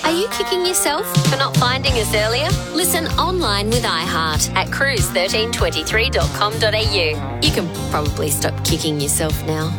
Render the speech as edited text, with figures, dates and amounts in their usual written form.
Are you kicking yourself for not finding us earlier? Listen online with iHeart at cruise1323.com.au. You can probably stop kicking yourself now.